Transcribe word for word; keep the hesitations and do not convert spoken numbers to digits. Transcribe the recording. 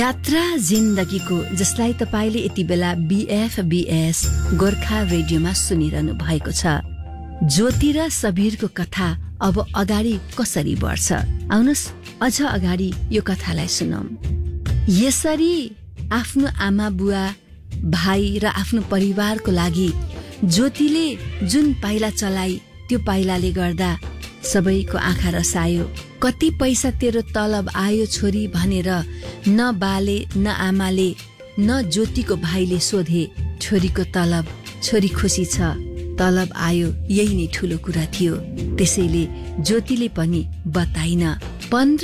यात्रा जिन्दगीको, जसलाई तपाईले यति बेला बीएफबीएस गोर्खा रेडियोमा सुनिरहनु भएको छ। ज्योति र सबीरको कथा अब अगाडि कसरी बढ्छ, आउनुस् अझ अगाडि यो कथालाई सुनौं। यसरी आफ्नो आमा बुवा भाइ र आफ्नो परिवारको लागि ज्योतिले जुन पाइला चलाई, त्यो पाइलाले गर्दा सबैको आँखा रसायो। कति पैसा तेरो तलब आयो छोरी भनेर न बाले न आमाले न ज्योतिको भाइले सोधे। छोरीको तलब, छोरी खुसी छ, तलब आयो, यही नै ठुलो कुरा थियो। त्यसैले ज्योतिले पनि बताइन। पन्ध्र